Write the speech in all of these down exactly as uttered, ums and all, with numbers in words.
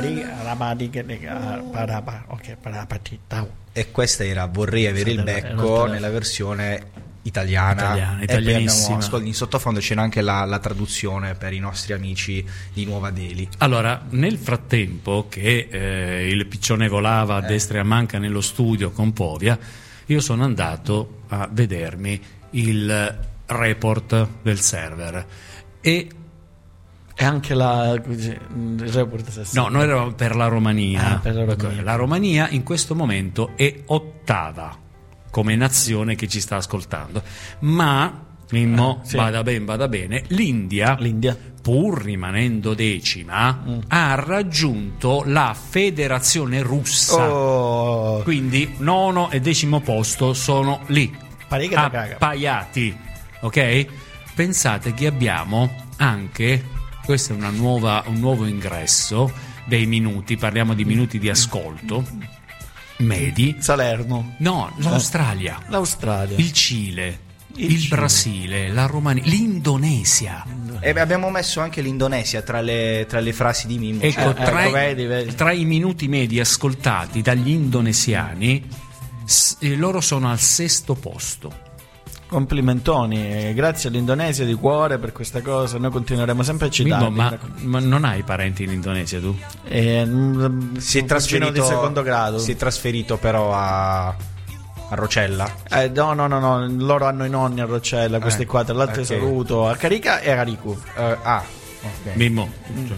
E questa era Vorrei avere il becco nella versione italiana, italiana e poi italianissima. abbiamo, in sottofondo c'era anche la, la traduzione per i nostri amici di Nuova Delhi. Allora, nel frattempo che eh, il piccione volava a Eh. destra e a manca nello studio con Povia, io sono andato a vedermi il report del server e E anche la il report stesso. no, noi eravamo per la Romania. Ah, per la Romania. La Romania in questo momento è ottava come nazione che ci sta ascoltando, ma Mimmo, Ah, sì. vada ben, vada bene, l'India, L'India. pur rimanendo decima, Mm. ha raggiunto la Federazione Russa. Oh, Quindi nono e decimo posto sono lì, Parica da caga. appaiati, ok? Pensate che abbiamo anche, questo è una nuova, un nuovo ingresso dei minuti, parliamo di minuti di ascolto medi. Salerno, No, l'Australia, l'Australia. il Cile, Il il, Cile. Brasile, la Romania, l'Indonesia. E abbiamo messo anche l'Indonesia tra le, tra le frasi di Mimmo. Ecco, Eh, tra, ecco, i- vedi, vedi. tra i minuti medi ascoltati dagli indonesiani, s- eh, loro sono al sesto posto. Complimentoni, eh, grazie all'Indonesia di cuore per questa cosa. Noi continueremo sempre a Mimmo, citarli. ma, ma non hai parenti in Indonesia tu? Eh, mm, si è un trasferito cugino di secondo grado. si è trasferito però a, a Rocella. Eh, no, no, no, no, loro hanno i nonni a Rocella, questi Eh, qua, tra l'altro ok. saluto a Carica e a Caricu. Eh, ah ok. Mimmo, cioè,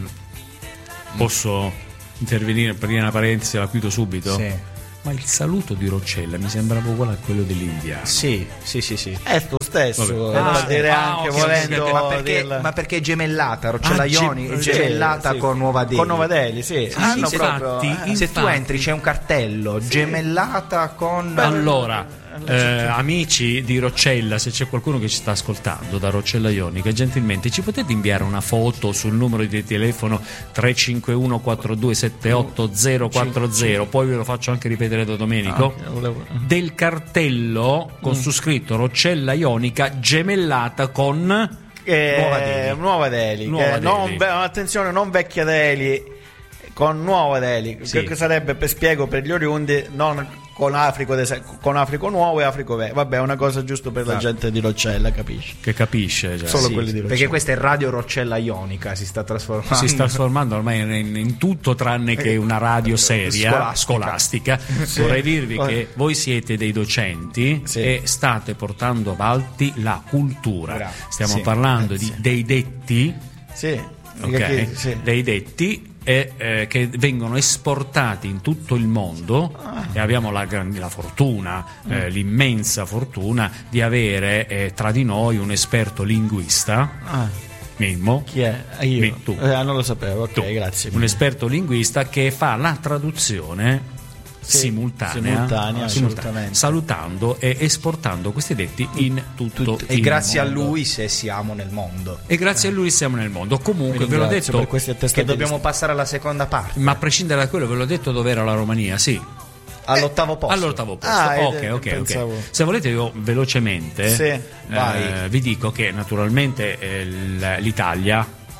posso intervenire per dire una parentesi, la chiudo subito? Sì. Ma il saluto di Roccella mi sembrava uguale a quello dell'India. Sì, sì, sì, sì. È lo stesso, Vabbè. eh, Ah, per dire ah, anche ok, volendo ok, Ma perché, dirla- ma perché è gemellata Rocella Ah, Ioni è sì, gemellata sì, con Nuova Delhi. Con Nuova Delhi, sì. Sì, Hanno sì, proprio, infatti, eh, Se tu infatti. entri c'è un cartello gemellata con Allora, eh, amici di Roccella, se c'è qualcuno che ci sta ascoltando da Roccella Ionica, gentilmente ci potete inviare una foto sul numero di telefono tre cinque uno quattro due sette otto zero quattro zero, poi ve lo faccio anche ripetere da Domenico, Ah, volevo- del cartello con su scritto Roccella Ionica gemellata con Eh, Nuova Delhi. Nuova Delhi, Nuova che non Delhi. ve- attenzione, non vecchia Delhi, con Nuova Delhi, Sì. che sarebbe, per spiego per gli oriundi, non con Africo, de- con Africo Nuovo e Africo Vecchio. Vabbè, è una cosa giusto per la Esatto. gente di Roccella, capisci? che capisce, cioè, Solo sì, quelli di Roccella. perché questa è Radio Roccella Ionica, si sta trasformando. si sta trasformando ormai in, in tutto tranne che una radio seria Scolastica. scolastica. Vorrei dirvi Poi- che voi siete dei docenti Sì. e state portando avanti la cultura. Bravo. Stiamo Sì. parlando di, dei detti, Sì, ok? perché- sì. Dei detti e, eh, che vengono esportati in tutto il mondo e abbiamo la, gran- la fortuna, eh, l'immensa fortuna di avere eh, tra di noi un esperto linguista, Ah, Mimmo. chi è? Ah, io? Mi- tu. Eh, non lo sapevo, ok, Tu, grazie. un esperto linguista che fa la traduzione Sì, simultanea, simultanea, assolutamente. salutando e esportando questi detti in tutto E il grazie mondo. a lui se siamo nel mondo. E grazie a lui siamo nel mondo. Comunque Vi ve l'ho ringrazio detto, per questi Che attestati dobbiamo di- passare alla seconda parte. ma a prescindere da quello ve l'ho detto dove era la Romania, sì. All'ottavo posto. All'ottavo posto. Ah, ok, eh, ok, ok. pensavo. Se volete io velocemente Sì, eh, vai. vi dico che naturalmente eh, l- l'Italia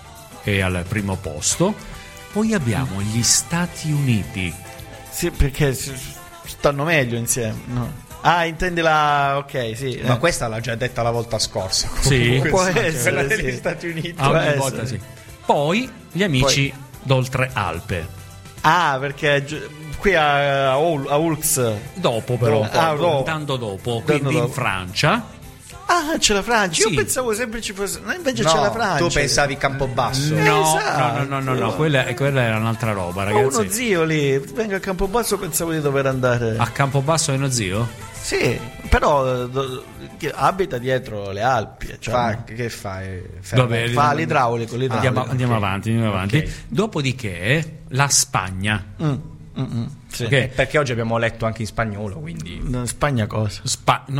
è al primo posto, poi abbiamo gli Stati Uniti. Sì, perché s- stanno meglio insieme, no? Ah, intendi la... ok, sì. Ma eh. questa l'ha già detta la volta scorsa. Sì. Può Quella essere, degli sì. Stati Uniti. Ah, Può ogni essere. volta sì. Poi gli amici d'oltre Alpe. Ah, perché gi- qui a, a, Ul- a Ulx... Dopo però, Dopo. Ah, dopo. andando dopo, Andando quindi in dopo. Francia. Ah, c'è la Francia. Sì. Io pensavo sempre ci fosse... No, invece No, c'è la Francia. tu pensavi Campobasso. Eh, No, esatto. no, no, no, no, quella, quella era un'altra roba, Ho ragazzi. uno zio lì, vengo a Campobasso, pensavo di dover andare. A Campobasso è uno zio? Sì, però eh, do- che abita dietro le Alpi. Cioè, Fa, che fai? Fermo. Vabbè, fa l'idraulico, l'idraulico. Andiamo, andiamo ok. avanti, andiamo avanti. Ok. Dopodiché la Spagna. Mm, mm, mm, sì. Ok. Perché oggi abbiamo letto anche in spagnolo, quindi In Spagna cosa? Spa- no,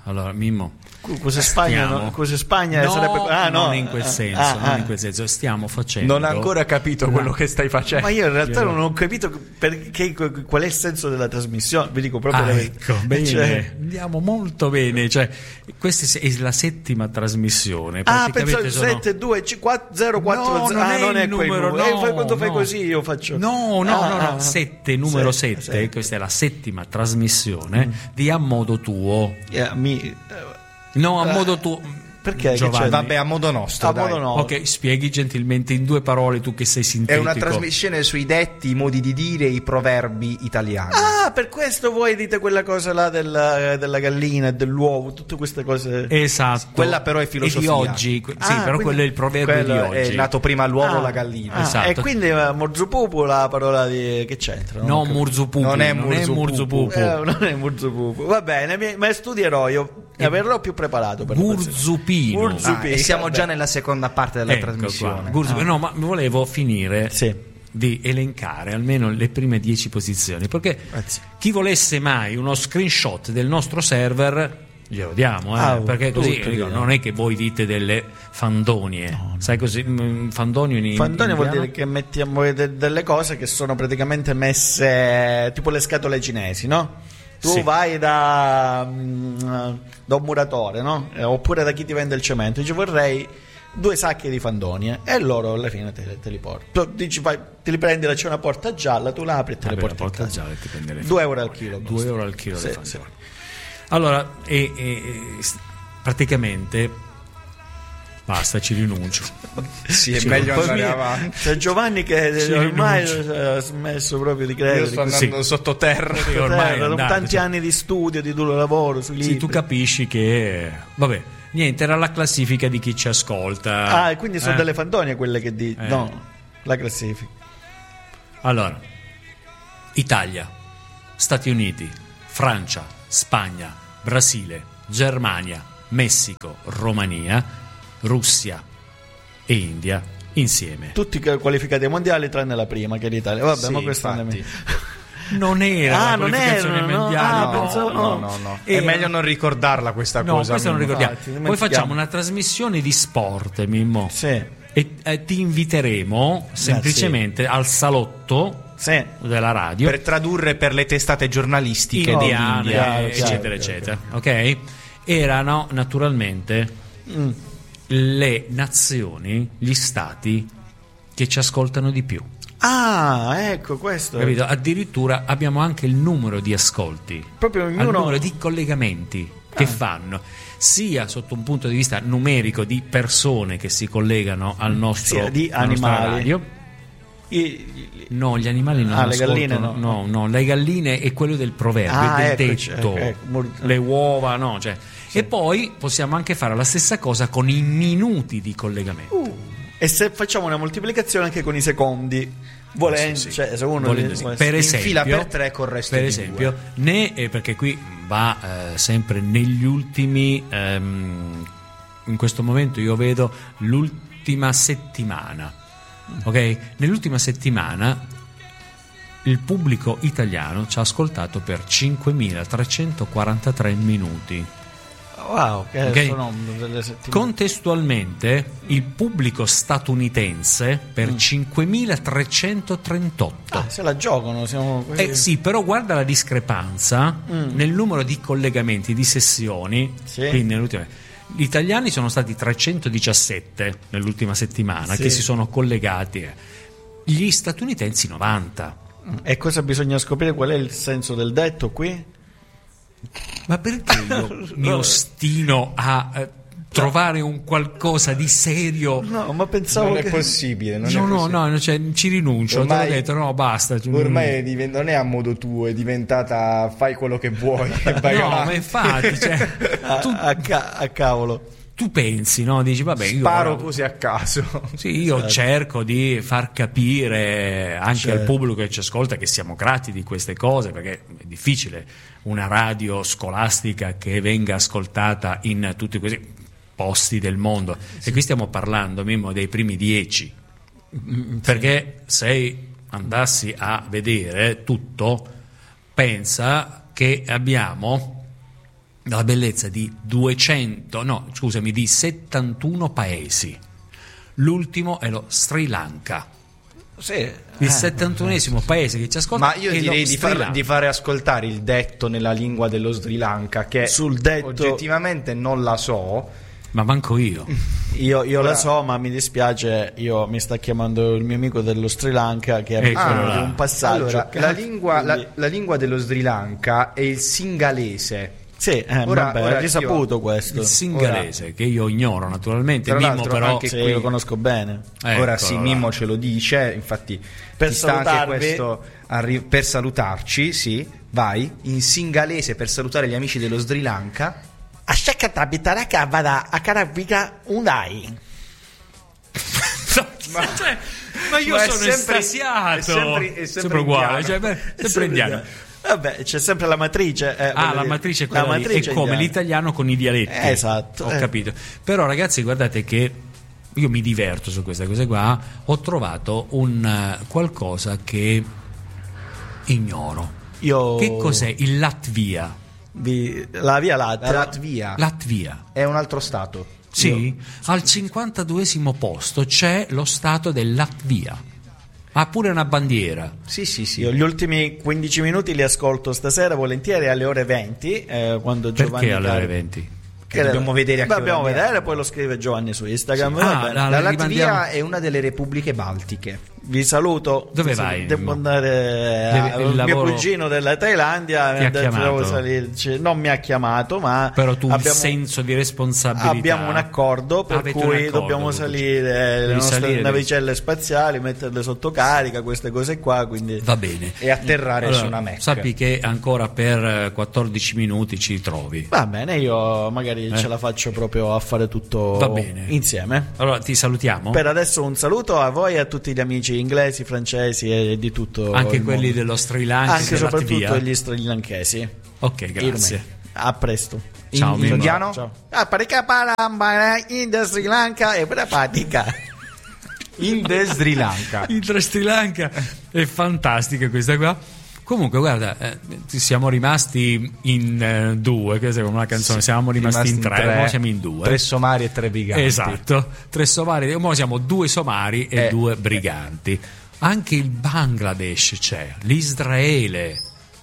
allora Mimmo, Cos'è Spagna? No? Cos'è Spagna no, sarebbe... ah, no, non in quel senso, ah, non ah. in quel senso. Stiamo facendo. Non ha ancora capito no. quello che stai facendo. Ma io in realtà non ho capito perché, qual è il senso della trasmissione. Vi dico proprio ah, la verità. Ecco, bene, cioè... andiamo molto bene. Cioè, questa è la settima trasmissione. Ah, pensavo sono... sette due zero quattro no, zero. non ah, è non è il numero. quel No, eh, quando no. fai così io faccio. No, no, ah, no, no. Ah, sette, numero sette, sette. sette. Questa è la settima trasmissione mm. di A Modo Tuo. Yeah, mi... No, A Modo Tuo. Perché? Giovanni? Vabbè, a modo nostro. A dai. modo nostro. Ok, spieghi gentilmente in due parole, tu che sei sintetico. È una trasmissione sui detti, i modi di dire, i proverbi italiani. Ah, per questo voi dite quella cosa là della, della gallina e dell'uovo, tutte queste cose. Esatto. Quella però è filosofia. E di oggi. Sì, ah, però quello è il proverbio di oggi. È nato prima l'uovo ah, la gallina. Ah, esatto. E quindi uh, Murzupupu la parola di... che c'entra? No, Murzupupu. Non è non Murzupupu. È Murzupupu. Eh, non è Murzupupu. Va bene, ma studierò io. E verrò più preparato per Burzupino. Burzupino. Ah, e siamo già nella seconda parte della ecco trasmissione. Ah. No, ma volevo finire sì. di elencare almeno le prime dieci posizioni, perché Grazie. chi volesse mai uno screenshot del nostro server glielo diamo, eh, ah, perché così tutto, dico, non è che voi dite delle fandonie, no, no. Sai così, mh, fandonio in Fandonia in vuol dire che mettiamo de- delle cose che sono praticamente messe tipo le scatole cinesi, no? Tu sì. vai da, da un muratore, no? Eh, oppure da chi ti vende il cemento, dici vorrei due sacchi di fandonie e loro alla fine te, te li portano. Tu dici vai, te li prendi, c'è una porta gialla, tu la apri e te ah, le porti a casa. Gialla e ti prendi le due euro al chilo. due euro al chilo sì, le fandonie. Sì. Allora, e, e, praticamente basta, ci rinuncio. Sì, è ci meglio rinuncio. andare avanti. C'è Giovanni che ci ormai ha smesso proprio di credere. Io sto andando sì. sottoterra. Sottoterra, ormai dopo andate, tanti cioè. anni di studio, di duro lavoro sui libri. Sì, tu capisci che vabbè, niente, era la classifica di chi ci ascolta. Ah, e quindi sono eh? delle fandonie quelle che di eh. no, la classifica. Allora, Italia, Stati Uniti, Francia, Spagna, Brasile, Germania, Messico, Romania, Russia e India insieme. Tutti qualificati ai mondiali tranne la prima che è l'Italia. Vabbè, sì, ma questo infatti. Non era ah, la non qualificazione erano, mondiale. no? No, Ah, pensavo, no, no. no, no. Era... È meglio non ricordarla questa no, cosa. Questo non ricordiamo. Infatti, Poi facciamo una trasmissione di sport, Mimmo. Sì. E eh, ti inviteremo semplicemente ah, sì. al salotto sì. della radio per tradurre per le testate giornalistiche indiane, dell'India, eccetera, chiaro, eccetera. chiaro. Ok? Erano naturalmente Mm. le nazioni, gli stati che ci ascoltano di più. Ah, ecco questo. Capito? Addirittura abbiamo anche il numero di ascolti, Proprio ognuno... il numero di collegamenti che ah. fanno, sia sotto un punto di vista numerico di persone che si collegano al nostro, sì, di alla nostra animali. radio. I, i, No, gli animali non ah, le ascoltano. galline no. no, no, le galline è quello del proverbio, ah, del eccoci, detto, ecco, ecco, mur... le uova, no, cioè. Sì. E poi possiamo anche fare la stessa cosa con i minuti di collegamento. Uh. E se facciamo una moltiplicazione anche con i secondi, volendo, sì, sì. Cioè, se uno volendo sì. per esempio, fila per tre col resto per di esempio, due. né eh, perché qui va eh, sempre negli ultimi ehm, in questo momento io vedo l'ultima settimana. Ok? Nell'ultima settimana il pubblico italiano ci ha ascoltato per cinquemilatrecentoquarantatré minuti. Wow, che okay? sono delle settimane. Contestualmente il pubblico statunitense per mm. cinquemilatrecentotrentotto. Ah, se la giocano, siamo così. Eh sì, però guarda la discrepanza mm. nel numero di collegamenti, di sessioni. Sì. Quindi nell'ultima... Gli italiani sono stati trecentodiciassette nell'ultima settimana sì. che si sono collegati. Gli statunitensi novanta. E cosa bisogna scoprire? Qual è il senso del detto qui? Ma perché io mi ostino a eh, trovare un qualcosa di serio? No, ma pensavo non che... è possibile. Non no, è no, possibile. no, cioè, ci rinuncio. Ormai, te l'ho detto, no, basta. Ormai è, non è a modo tuo, è diventata fai quello che vuoi. E vai no, avanti. ma infatti, cioè, a, tu, a, ca- a cavolo. Tu pensi, no? Dici, vabbè, io sparo ora, così a caso. Sì, io certo. cerco di far capire anche certo. al pubblico che ci ascolta che siamo grati di queste cose, perché è difficile una radio scolastica che venga ascoltata in tutti questi posti del mondo. Sì. E qui stiamo parlando, Mimmo, dei primi dieci. Sì. Perché se andassi a vedere tutto, pensa che abbiamo la bellezza di duecento, no, scusami, di settantuno paesi. L'ultimo è lo Sri Lanka. Sì, il eh, settantunesimo paese che ci ascolta. Ma io direi di, far, di fare ascoltare il detto nella lingua dello Sri Lanka, che sul detto oggettivamente non la so. Ma manco io. Io, io Ora, la so, ma mi dispiace. Io mi sta chiamando il mio amico dello Sri Lanka che Ecco, ha là. un passaggio. Allora, la, lingua, la, la lingua dello Sri Lanka è il singalese. Sì, eh, Ora- vabbè, ora è risaputo io- questo. Il singalese, che io ignoro naturalmente, Tra Mimmo l'altro però anche Sì, qui- lo conosco bene. Ecco, Ora sì, là. Mimmo ce lo dice, infatti Per ti sta anche salutarvi. questo arri- per salutarci, sì, vai, in singalese per salutare gli amici dello Sri Lanka. Ashakatabitara vada a Karaviga Unai. ma, cioè, ma io Ma è sono sempre- estasiato. è sempre- è sempre uguale, indiano. cioè, beh, sempre indiano. Vabbè, c'è sempre la matrice. eh, Ah, voglio la dire. matrice è quella La lì, matrice è come indiana. l'italiano con i dialetti. Eh, esatto, Ho eh. capito. Però ragazzi, guardate che io mi diverto su queste cose qua. Ho trovato un eh, qualcosa che ignoro. Io Che cos'è il Latvia? vi- la via Latte. La Latvia Latvia. è un altro stato. Sì, al cinquantaduesimo posto c'è lo stato del Latvia. Ha pure una bandiera. Sì, sì, sì. Io gli ultimi quindici minuti li ascolto stasera volentieri alle ore venti, eh, quando Giovanni Perché alle ore Carlo- venti? Che dobbiamo vedere a che Beh, dobbiamo ora vedere, andiamo. poi lo scrive Giovanni su Instagram. Sì. va Ah, bene. la- La rimandiamo- Latvia è una delle repubbliche baltiche. Vi saluto. Dove Sì, vai, Devo Mimmo? andare Devi- al il mio lavoro- cugino della Thailandia. Ti mi ha detto, chiamato? devo salirci. Non mi ha chiamato, ma Però tu abbiamo, il senso di responsabilità. abbiamo un accordo per Avete cui un accordo, dobbiamo con salire Devi le nostre salire, navicelle spaziali, metterle sotto carica, queste cose qua. Quindi Va bene. E atterrare Allora, su una Mac. sappi che ancora per eh, quattordici minuti ci trovi. va bene, io magari ce la faccio proprio a fare tutto Va bene. insieme. Allora ti salutiamo. Per adesso un saluto a voi e a tutti gli amici inglesi, francesi e di tutto Anche il quelli mondo. dello Sri Lanka, Anche e della soprattutto Latvia. gli srilankesi. Ok, grazie. A presto. Ciao, in Mimmo. indiano? Ciao. Ah, perché parla in Sri Lanka e pratica. In the Sri Lanka. Il Sri Lanka è fantastica questa qua. Comunque, guarda, eh, siamo rimasti in eh, due, questa è come una canzone, siamo rimasti, in tre, ora siamo in due. Tre somari e tre briganti. Esatto, tre somari, ora siamo due somari e Eh, due briganti. Anche il Bangladesh c'è, l'Israele,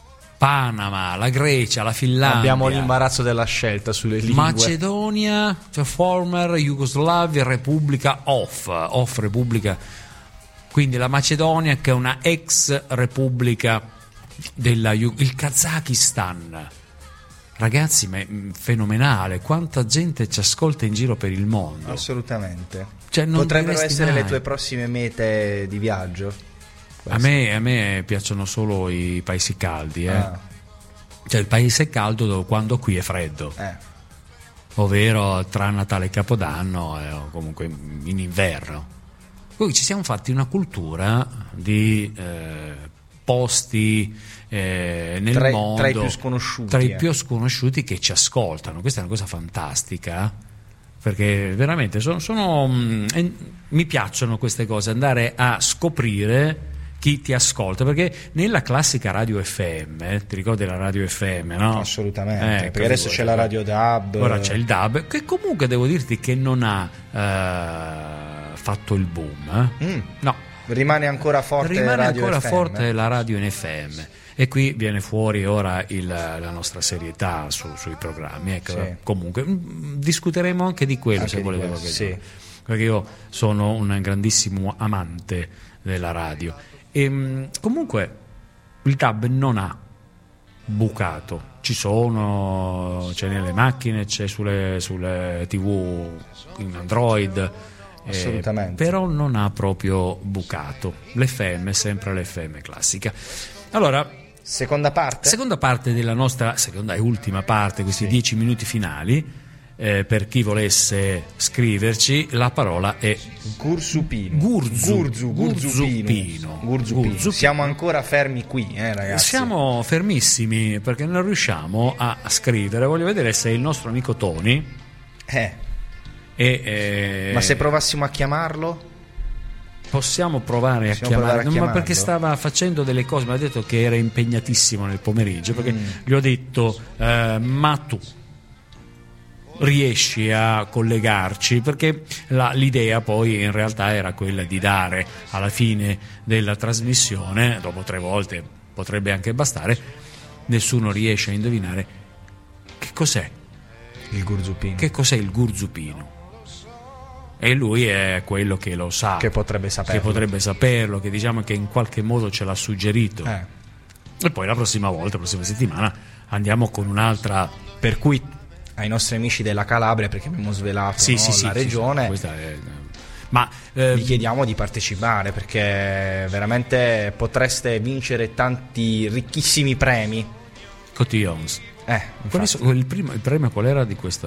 Panama, la Grecia, la Finlandia. Abbiamo l'imbarazzo della scelta sulle lingue. Macedonia, cioè former Jugoslavia, Repubblica of, of Repubblica, quindi la Macedonia che è una ex repubblica della Ju- il Kazakistan. Ragazzi, ma è mm, fenomenale, quanta gente ci ascolta in giro per il mondo. Assolutamente. Cioè, non Potrebbero diresti essere mai. le tue prossime mete di viaggio. A me, a me piacciono solo i paesi caldi, eh. Ah, Cioè il paese caldo dove- quando qui è freddo, eh. ovvero tra Natale e Capodanno eh, o comunque in inverno. Poi ci siamo fatti una cultura di eh, posti eh, nel Tra i- mondo tra i più sconosciuti, tra i eh. più sconosciuti che ci ascoltano. Questa è una cosa fantastica, perché veramente sono, sono, mm, e mi piacciono queste cose, andare a scoprire chi ti ascolta, perché nella classica radio F M, eh, ti ricordi la radio F M, no? Assolutamente, Eh, perché adesso c'è la radio D A B. Ora c'è il D A B, che comunque devo dirti che non ha eh, fatto il boom, eh? Mm. No, Rimane ancora forte rimane la radio ancora F M. forte la radio in F M. E qui viene fuori ora il- la nostra serietà su- sui programmi. Ecco, Sì. comunque mm, discuteremo anche di quello, Anche se di volete. questo, qualche sì. giorno. Perché io sono un grandissimo amante della radio. E mm, comunque il D A B non ha bucato. Ci sono, c'è nelle macchine, c'è sulle, sulle tivù in Android. eh, Assolutamente. però non ha proprio bucato. L'F M è sempre l'F M classica. Allora, Seconda parte? seconda parte della nostra, seconda e ultima parte, questi dieci minuti finali. Eh, per chi volesse scriverci, la parola è Gurzupino. Gurzu. Gurzu, Gurzupino. Gurzupino. Gurzupino. Gurzupino. Siamo ancora fermi qui, eh, ragazzi. Siamo fermissimi perché non riusciamo a scrivere. Voglio vedere se il nostro amico Tony Eh, è, eh, ma se provassimo a chiamarlo? possiamo provare a Possiamo chiamare, provare a ma chiamarlo? perché stava facendo delle cose, mi ha detto che era impegnatissimo nel pomeriggio, perché Mm. gli ho detto eh, ma tu riesci a collegarci, perché la, l'idea poi in realtà era quella di dare alla fine della trasmissione, dopo tre volte potrebbe anche bastare, nessuno riesce a indovinare che cos'è il gurzupino. Che cos'è il gurzupino? E lui è quello che lo sa, che potrebbe saperlo, che potrebbe saperlo, che diciamo che in qualche modo ce l'ha suggerito. Eh. E poi la prossima volta, la prossima settimana andiamo con un'altra. Per cui ai nostri amici della Calabria, perché abbiamo svelato sì, no, sì, sì, la regione, sì, questa è... ma eh, vi chiediamo di partecipare, perché veramente potreste vincere tanti ricchissimi premi. Cotillons. Eh, so, il, primo, il premio qual era di questa?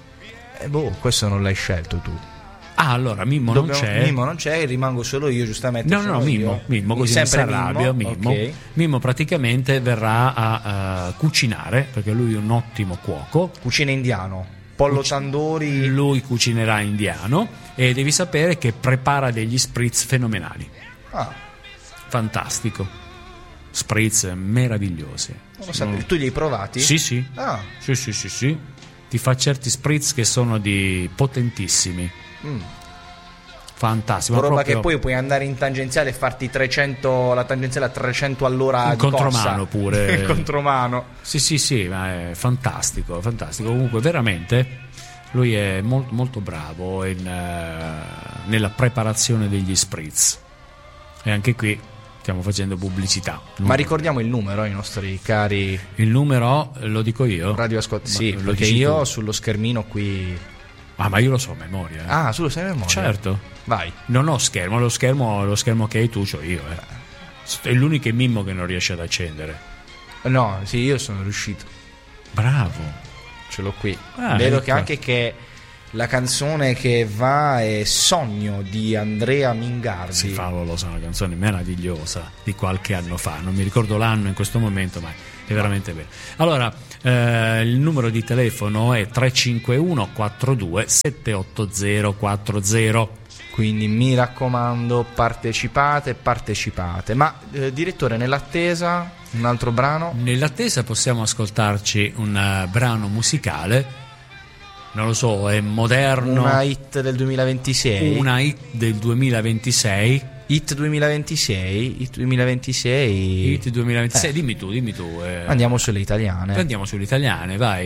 Eh, boh, questo non l'hai scelto tu. Ah, allora Mimmo Dobbiamo, non c'è. Mimmo non c'è, rimango solo io, giustamente. No, no, Mimmo, Mimmo, così non si arrabbia. Mimmo. Mimmo. Okay. Mimmo praticamente verrà a uh, cucinare, perché lui è un ottimo cuoco. Cucina indiano, pollo Cuc- tandoori. Lui cucinerà indiano e devi sapere che prepara degli spritz fenomenali. Ah. Fantastico. Spritz meravigliosi. Non lo sapevo. Tu li hai provati? Sì, sì. Ah. Sì, sì, sì, sì. Ti fa certi spritz che sono di potentissimi. Mm. Fantastico. Roba proprio... che poi puoi andare in tangenziale e farti trecento, la tangenziale a trecento all'ora in di contromano corsa. pure. In contromano. Sì, sì, sì, ma è fantastico, fantastico. Comunque veramente lui è molto, molto bravo in, uh, nella preparazione degli spritz. E anche qui stiamo facendo pubblicità. Ma ricordiamo il numero ai nostri cari. Il numero lo dico io. Radio Ascolta. Sì, perché io tu. Sullo schermino qui. Ah, ma io lo so a memoria. Eh. Ah, tu lo sai a memoria? Certo. Vai. Non ho schermo, lo schermo, lo schermo che hai tu c'ho io. Eh. È l'unico Mimmo che non riesce ad accendere. No, sì, io sono riuscito. Bravo. Ce l'ho qui. Ah, Vedo ecco. che anche che la canzone che va è Sogno di Andrea Mingardi. Sì, favolosa, una canzone meravigliosa di qualche anno fa. Non mi ricordo l'anno in questo momento, ma è veramente bello. Allora, eh, il numero di telefono è tre cinque uno quattro due sette otto zero quattro zero. Quindi mi raccomando, partecipate, partecipate. Ma eh, direttore, nell'attesa un altro brano? Nell'attesa possiamo ascoltarci un uh, brano musicale. Non lo so, è moderno. Una hit del duemilaventisei. Una hit del duemilaventisei. Hit duemilaventisei. Hit duemilaventisei. Hit duemilaventisei. Eh. Dimmi tu, dimmi tu. Eh. Andiamo sulle italiane. Andiamo sulle italiane, vai.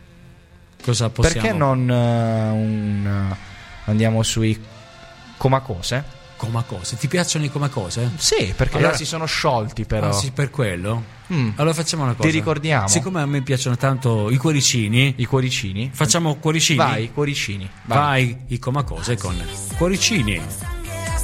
Cosa possiamo? Perché non uh, un, uh, andiamo sui Comacose? Comacose? Ti piacciono i Comacose? Sì, perché allora si sono sciolti però. Ah, sì, per quello? Mm. Allora facciamo una cosa. Ti ricordiamo? Siccome a me piacciono tanto i cuoricini. I cuoricini? Facciamo cuoricini? Vai, cuoricini. Vai, vai i Comacose con cuoricini.